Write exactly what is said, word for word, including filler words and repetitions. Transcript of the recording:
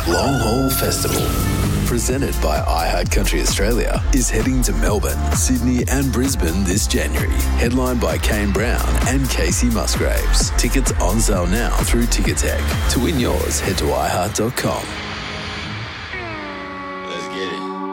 Long Haul Festival, presented by iHeart Country Australia, is heading to Melbourne, Sydney and Brisbane this January. Headlined by Kane Brown and Casey Musgraves. Tickets on sale now through Ticketek. To win yours, head to i heart dot com.